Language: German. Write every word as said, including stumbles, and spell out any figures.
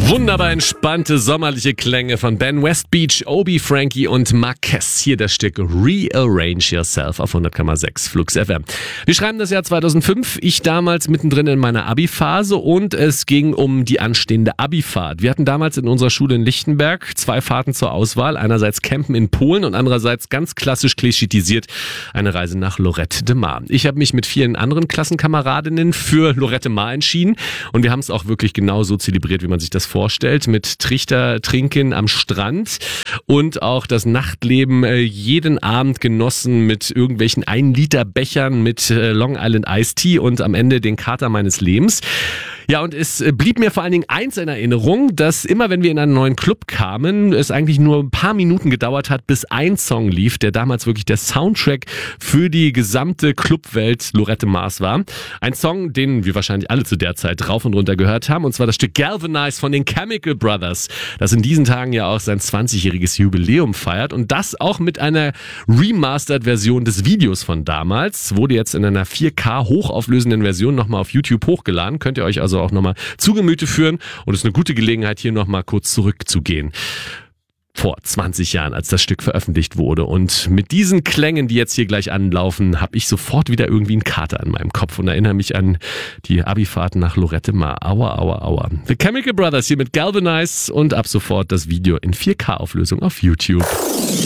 Wunderbar entspannte sommerliche Klänge von Ben Westbeach, Obi Frankie und Marquez. Hier das Stück Rearrange Yourself auf hundert Komma sechs Flux F M. Wir schreiben das Jahr zweitausendfünf, ich damals mittendrin in meiner Abi-Phase und es ging um die anstehende Abi-Fahrt. Wir hatten damals in unserer Schule in Lichtenberg zwei Fahrten zur Auswahl. Einerseits Campen in Polen und andererseits ganz klassisch klischeetisiert eine Reise nach Lorette de Mar. Ich habe mich mit vielen anderen Klassenkameradinnen für Lorette Mar entschieden und wir haben es auch wirklich genauso zelebriert, wie man sich das vorstellt, mit Trichter trinken am Strand und auch das Nachtleben äh, jeden Abend genossen mit irgendwelchen ein Liter Bechern mit äh, Long Island Iced Tea und am Ende den Kater meines Lebens. Ja, und es blieb mir vor allen Dingen eins in Erinnerung, dass immer, wenn wir in einen neuen Club kamen, es eigentlich nur ein paar Minuten gedauert hat, bis ein Song lief, der damals wirklich der Soundtrack für die gesamte Clubwelt Lorette Mars war. Ein Song, den wir wahrscheinlich alle zu der Zeit rauf und runter gehört haben, und zwar das Stück Galvanize von den Chemical Brothers, das in diesen Tagen ja auch sein zwanzigjähriges Jubiläum feiert und das auch mit einer Remastered-Version des Videos von damals. Wurde jetzt in einer vier K hochauflösenden Version nochmal auf YouTube hochgeladen, könnt ihr euch also auch nochmal zu Gemüte führen und es ist eine gute Gelegenheit, hier nochmal kurz zurückzugehen. Vor zwanzig Jahren, als das Stück veröffentlicht wurde. Und mit diesen Klängen, die jetzt hier gleich anlaufen, habe ich sofort wieder irgendwie einen Kater an meinem Kopf und erinnere mich an die Abi-Fahrt nach Lorette Mar. Aua, aua, aua. The Chemical Brothers hier mit Galvanize und ab sofort das Video in vier K Auflösung auf YouTube.